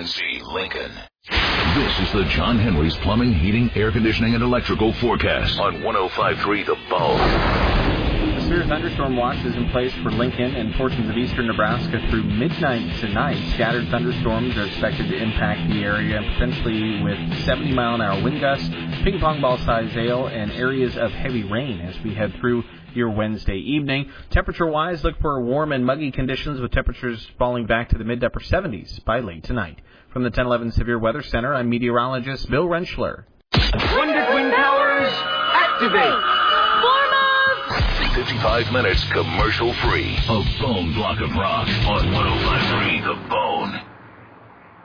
UNC Lincoln. This is the John Henry's Plumbing, Heating, Air Conditioning, and Electrical Forecast on 105.3 The Bone. A severe thunderstorm watch is in place for Lincoln and portions of eastern Nebraska through midnight tonight. Scattered thunderstorms are expected to impact the area, potentially with 70-mile-an-hour wind gusts, ping-pong ball-sized hail, and areas of heavy rain as we head through your Wednesday evening. Temperature-wise, look for warm and muggy conditions with temperatures falling back to the mid to upper 70s by late tonight. From the 1011 Severe Weather Center, I'm meteorologist Bill Rentschler. Wonder Twin Towers, activate! 55 minutes commercial-free. A bone block of rock on 105.3 The Bone.